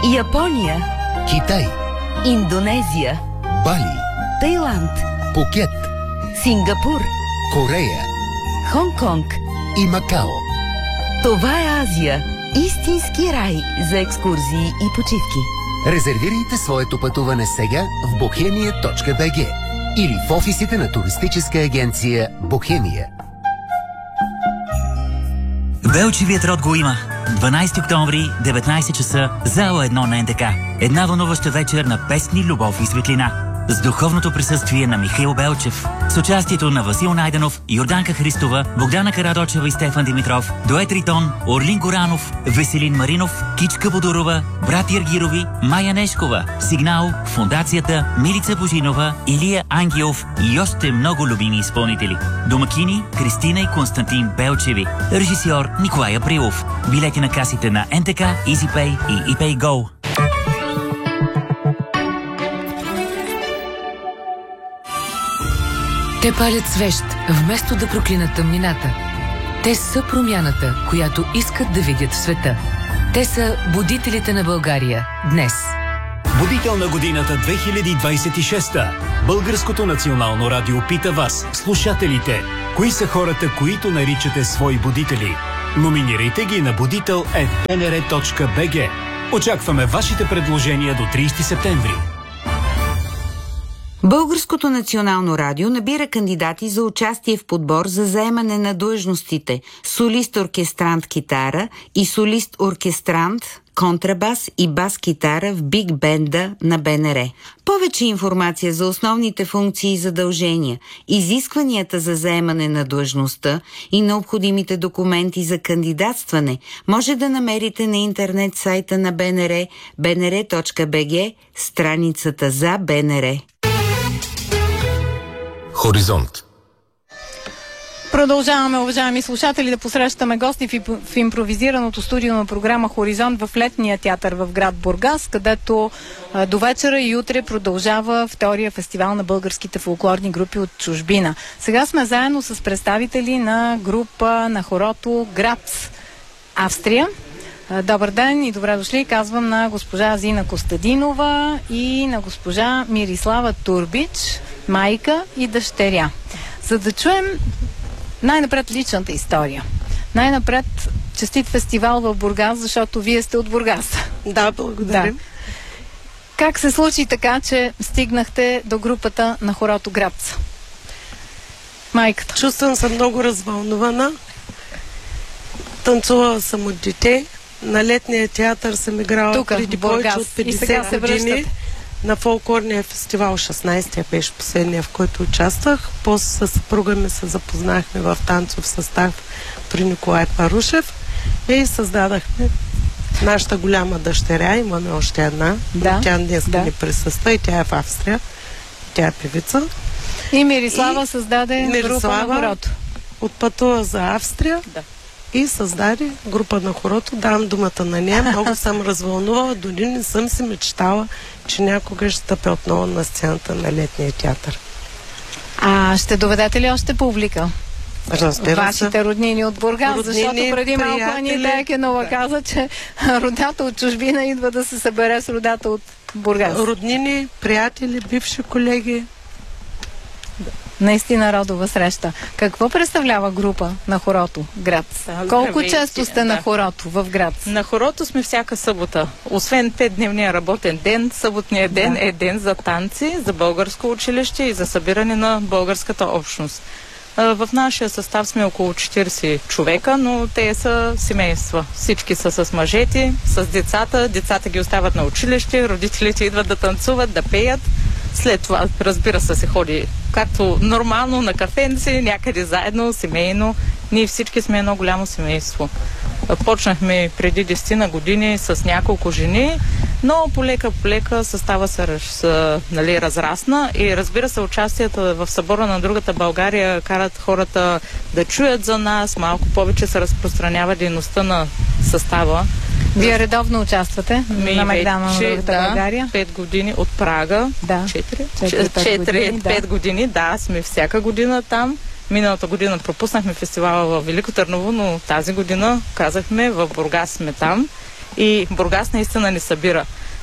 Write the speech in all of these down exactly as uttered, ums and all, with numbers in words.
Япония, Китай, Индонезия, Бали, Тайланд, Пукет, Сингапур, Корея Хонг-Конг и Макао. Това е Азия. Истински рай за екскурзии и почивки. Резервирайте своето пътуване сега в бохемия точка би джи или в офисите на туристическа агенция Бохемия. Белчевият род го има. дванайсети октомври, деветнайсет часа, зала едно на ен те ка. Една вълнуваща вечер на песни, любов и светлина. С духовното присъствие на Михаил Белчев. С участието на Васил Найденов, Йорданка Христова, Богдана Карадочева и Стефан Димитров, Дует Ритон, Орлин Горанов, Веселин Маринов, Кичка Бодорова, брати Аргирови, Майя Нешкова, Сигнал, Фондацията, Милица Божинова, Илия Ангелов и още много любими изпълнители. Домакини Кристина и Константин Белчеви. Режисьор Николай Априлов. Билети на касите на ен те ка, EasyPay и ePayGo. Те палят свещ, вместо да проклинат тъмнината. Те са промяната, която искат да видят в света. Те са будителите на България днес. Будител на годината две хиляди двайсет и шеста. Българското национално радио пита вас, слушателите, кои са хората, които наричате свои будители. Номинирайте ги на будител ет ен ер точка би джи. Очакваме вашите предложения до трийсети септември. Българското национално радио набира кандидати за участие в подбор за заемане на длъжностите солист-оркестрант китара и солист-оркестрант контрабас и бас-китара в биг бенда на Б Н Р. Повече информация за основните функции и задължения, изискванията за заемане на длъжността и необходимите документи за кандидатстване може да намерите на интернет сайта на Б Н Р би ен ер точка би джи, страницата за Б Н Р. Хоризонт. Продължаваме, уважаеми слушатели, да посрещаме гости в импровизираното студио на програма Хоризонт в летния театър в град Бургас, където до вечера и утре продължава втория фестивал на българските фолклорни групи от чужбина. Сега сме заедно с представители на група на хорото Грац, Австрия. Добър ден и добре дошли, казвам на госпожа Зина Костадинова и на госпожа Мирислава Турбич, майка и дъщеря. За да чуем най-напред личната история. Най-напред честит фестивал в Бургас, защото вие сте от Бургас. Да, благодарим. Да. Как се случи така, че стигнахте до групата на хорото Грац? Майката. Чувствам се много развълнувана. Танцувала съм от дете. На летния театър съм играла тука, преди повече от петдесет години. На фолклорния фестивал шестнайсетия беше последния, в който участвах. После със съпруга ми се запознахме в танцов състав при Николай Парушев и създадахме нашата голяма дъщеря. Имаме още една. Да, тя днес да. ни присъства и тя е в Австрия. Тя е певица. И Мирислава и създаде Мирислава група на хорото. Отпътува за Австрия. Да. И създаде група на хорото. Давам думата на нея. Много съм развълнувала. Дори не съм си мечтала, че някога ще стъпя отново на сцената на летния театър. А ще доведете ли още публика? Разбира Вашите се. роднини от Бургас, Роднини, защото преди малко приятели. Анита Екенова да. каза, че родата от чужбина идва да се събере с родата от Бургас. Роднини, приятели, бивши колеги. Наистина родова среща. Какво представлява група на хорото Грац? Да, Колко здравейте, често сте да. на хорото в Грац? На хорото сме всяка събота. Освен петдневния работен ден, съботният ден да. е ден за танци, за българско училище и за събиране на българската общност. В нашия състав сме около четирийсет човека, но те са семейства. Всички са с мъжете, с децата. Децата ги остават на училище, родителите идват да танцуват, да пеят. След това, разбира се, се ходи както нормално на кафенци, някъде заедно, семейно. Ние всички сме едно голямо семейство. Почнахме преди десет години с няколко жени, но полека-полека състава се с, нали, разрасна и разбира се, участията в събора на другата България карат хората да чуят за нас, малко повече се разпространява дейността на състава. Вие редовно участвате Ми на Майдана на другата да, България? пет години от Прага. Да. четири-пет години, да, сме всяка година там. Миналата година пропуснахме фестивала в Велико Търново, но тази година казахме в Бургас сме там и Бургас наистина ни събира.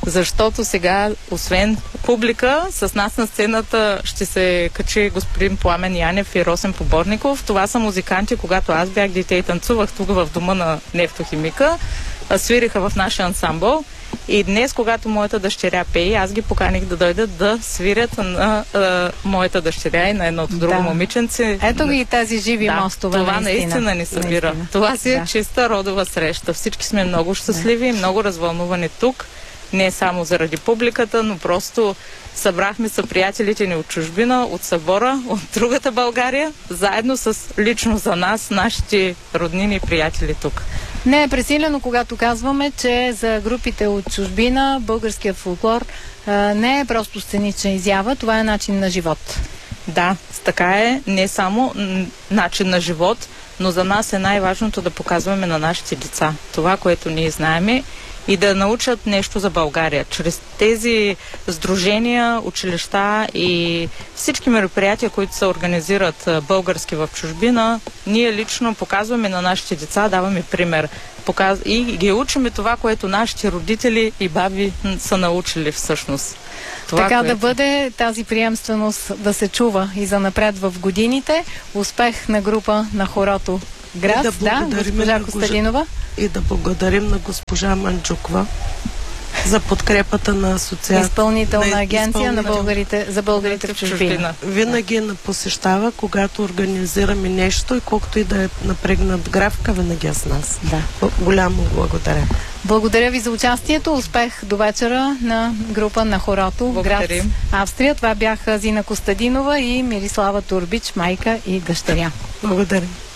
защото сега, освен публика, с нас на сцената ще се качи господин Пламен Янев и Росен Поборников. Това са музиканти, когато аз бях дете и танцувах тук в дома на нефтохимика, свириха в нашия ансамбъл. И днес, когато моята дъщеря пее, аз ги поканих да дойдат да свирят на а, моята дъщеря и на едното друго да. момиченце. Ето ги тези живи да, мостове. Това наистина, наистина ни събира. Наистина. Това си е да. чиста родова среща. Всички сме много щастливи и много развълнувани тук. Не само заради публиката, но просто събрахме са приятелите ни от чужбина, от събора, от другата България, заедно с лично за нас, нашите роднини и приятели тук. Не е пресилено, когато казваме, че за групите от чужбина българският фолклор а, не е просто сценична изява, това е начин на живот. Да, така е, не само начин на живот, но за нас е най-важното да показваме на нашите деца това, което ние знаеме, и да научат нещо за България. Чрез тези сдружения, училища и всички мероприятия, които се организират български в чужбина, ние лично показваме на нашите деца, даваме пример. Показ... И ги учиме това, което нашите родители и баби са научили всъщност. Това, така което... да бъде, тази приемственост да се чува и занапред в годините. Успех на група на хорото Град, да, да госпожа Костадинова. И да благодарим на госпожа Манджукова за подкрепата на асоциация. Изпълнителна на агенция изпълнител... на българите, за българите в чужбина. Винаги на посещава, когато организираме нещо и колкото и да е напрегнат графика, винаги е с нас. Да. Голямо благодаря. Благодаря ви за участието. Успех до вечера на група на хорото в град Австрия. Това бяха Зина Костадинова и Мирислава Турбич, майка и дъщеря. Благодарим.